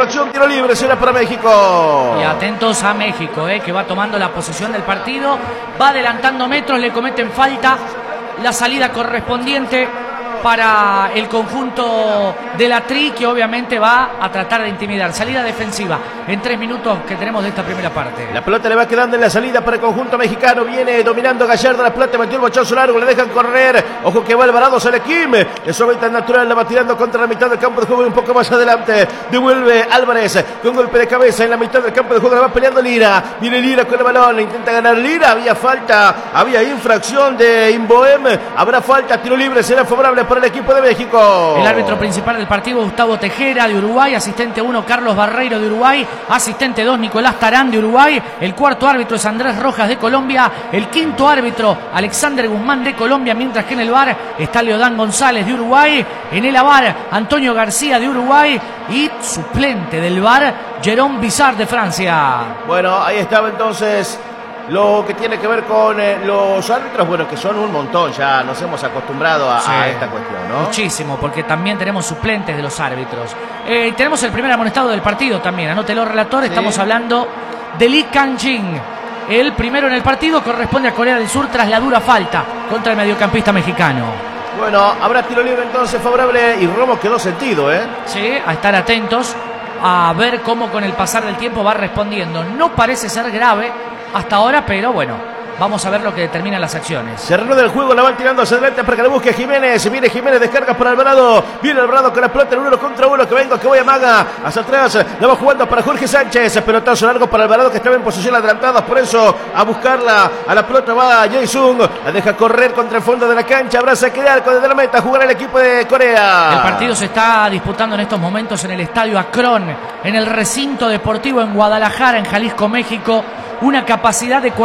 infracción, tiro libre, será para México. Y atentos a México, que va tomando la posesión del partido, va adelantando metros, le cometen falta, la salida correspondiente para el conjunto de la Tri, que obviamente va a tratar de intimidar. Salida defensiva en 3 minutos que tenemos de esta primera parte. La pelota le va quedando en la salida para el conjunto mexicano. Viene dominando Gallardo la pelota, metió el bochazo largo, le dejan correr. Ojo que va Alvarado, sale Kim. Es tan natural, la va tirando contra la mitad del campo de juego y un poco más adelante. Devuelve Álvarez con golpe de cabeza en la mitad del campo de juego. La va peleando Lira. Viene Lira con el balón, intenta ganar Lira. Había falta, había infracción de Imboem. Habrá falta, tiro libre, será favorable para el equipo de México. El árbitro principal del partido, Gustavo Tejera de Uruguay. Asistente 1, Carlos Barreiro de Uruguay. Asistente 2, Nicolás Tarán de Uruguay. El cuarto árbitro es Andrés Rojas de Colombia. El quinto árbitro, Alexander Guzmán de Colombia. Mientras que en el VAR está Leodán González de Uruguay. En el AVAR, Antonio García de Uruguay. Y suplente del VAR, Jérôme Bizarre de Francia. Bueno, ahí estaba entonces lo que tiene que ver con los árbitros, bueno, que son un montón, ya nos hemos acostumbrado a esta cuestión, ¿no? Muchísimo, porque también tenemos suplentes de los árbitros. Tenemos el primer amonestado del partido también, anótelo relator, estamos hablando de Lee Kang-jin. El primero en el partido corresponde a Corea del Sur tras la dura falta contra el mediocampista mexicano. Bueno, habrá tiro libre entonces favorable y Romo quedó sentido, Sí, a estar atentos, a ver cómo con el pasar del tiempo va respondiendo. No parece ser grave hasta ahora, pero bueno, vamos a ver lo que determinan las acciones. Se reanuda el juego, la van tirando hacia adelante para que le busque Jiménez. Viene Jiménez, descarga para Alvarado. Viene Alvarado con la pelota en 1 contra 1. Que vengo, que voy a Maga. Hacia atrás, la va jugando para Jorge Sánchez. Pelotazo largo para Alvarado, que estaba en posición adelantada. Por eso, a buscarla a la pelota va Jae-sung. La deja correr contra el fondo de la cancha. Habrá saque de arco desde la meta. Jugar el equipo de Corea. El partido se está disputando en estos momentos en el estadio Akron, en el recinto deportivo en Guadalajara, en Jalisco, México. Una capacidad de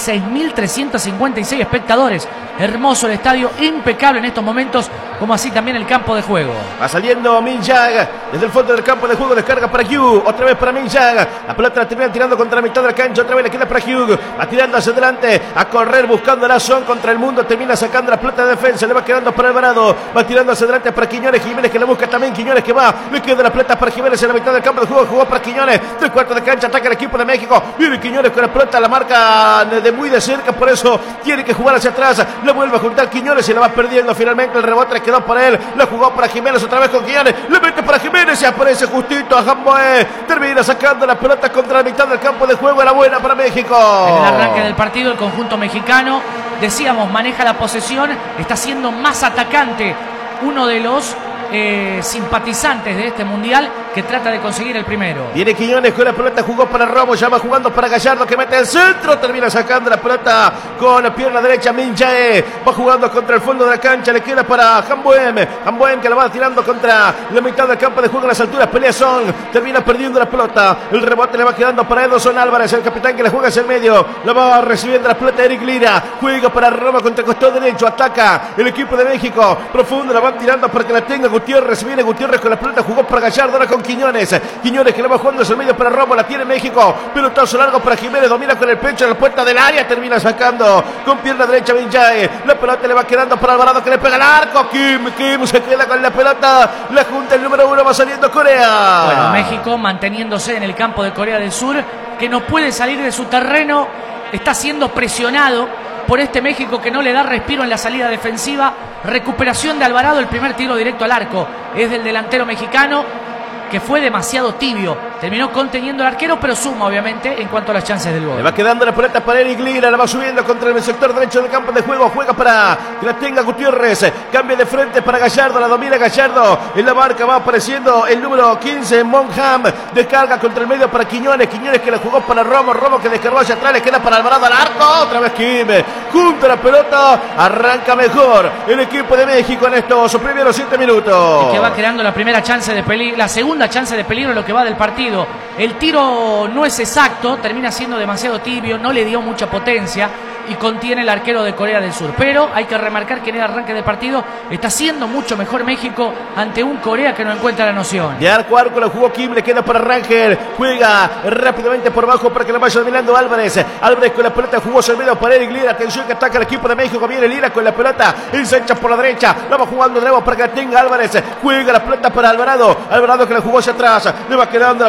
46.356 espectadores. Hermoso el estadio, impecable en estos momentos, como así también el campo de juego. Va saliendo Min Jae desde el fondo del campo de juego, descarga para Hugh, otra vez para Min Jae. La pelota la termina tirando contra la mitad de la cancha, otra vez le queda para Hugh. Va tirando hacia adelante, a correr buscando la zona contra el mundo, termina sacando la pelota de defensa, le va quedando para Alvarado. Va tirando hacia adelante para Quiñones, Jiménez que la busca también, Quiñones que va, le queda la pelota para Jiménez en la mitad del campo de juego, jugó para Quiñones, 3/4 de cancha, ataca el equipo de México. Viene Quiñones con la pelota, la marca de muy de cerca, por eso tiene que jugar hacia atrás. Le vuelve a juntar Quiñones y la va perdiendo finalmente. El rebote le quedó para él. La jugó para Jiménez otra vez con Quiñones. Le mete para Jiménez y aparece justito a Hamboe. Termina sacando la pelota contra la mitad del campo de juego. Era buena para México. En el arranque del partido, el conjunto mexicano, decíamos, maneja la posesión. Está siendo más atacante. Uno de los simpatizantes de este mundial que trata de conseguir el primero. Viene Quiñones con la pelota, jugó para Romo, ya va jugando para Gallardo que mete el centro, termina sacando la pelota con la pierna derecha. Min Jae va jugando contra el fondo de la cancha, le queda para Hamboem que la va tirando contra la mitad del campo de juego en las alturas. Pelea Son, termina perdiendo la pelota, el rebote le va quedando para Edson Álvarez, el capitán que le juega hacia el medio, la va recibiendo la pelota Eric Lira, juega para Romo contra el costado derecho, ataca el equipo de México, profundo, la van tirando para que la tenga Gutiérrez. Viene Gutiérrez con la pelota, jugó para Gallardo, ahora con Quiñones que la va jugando hacia el medio para Romo, la tiene México, pelotazo largo para Jiménez, domina con el pecho en la puerta del área, termina sacando con pierna derecha Min Jae, la pelota le va quedando para Alvarado que le pega al arco. Kim se queda con la pelota, la junta el número 1, va saliendo Corea. Bueno, México manteniéndose en el campo de Corea del Sur, que no puede salir de su terreno, está siendo presionado por este México que no le da respiro en la salida defensiva. Recuperación de Alvarado, el primer tiro directo al arco es del delantero mexicano, que fue demasiado tibio. Terminó conteniendo al arquero, pero suma obviamente en cuanto a las chances del gol. Le va quedando la pelota para Eric Lira, la va subiendo contra el sector derecho del campo de juego, juega para que la tenga Gutiérrez, cambia de frente para Gallardo, la domina Gallardo, en la marca va apareciendo el número 15, Monham, descarga contra el medio para Quiñones que la jugó para Romo que descargó hacia atrás, le queda para Alvarado al arco, otra vez Kim, junta la pelota, arranca mejor el equipo de México en estos primeros 7 minutos. Y que va creando la primera chance de peligro, la segunda chance de peligro en lo que va del partido. El tiro no es exacto, termina siendo demasiado tibio, no le dio mucha potencia y contiene el arquero de Corea del Sur. Pero hay que remarcar que en el arranque del partido está siendo mucho mejor México ante un Corea que no encuentra la noción. De arco a arco la jugó Kim, le queda para Rangel, juega rápidamente por abajo para que la vaya dominando Álvarez con la pelota, jugó servido para Eric Lira, atención que ataca el equipo de México, viene Lira con la pelota, ensancha por la derecha, la va jugando de nuevo para que la tenga Álvarez, juega la pelota para Alvarado que la jugó hacia atrás, le va quedando la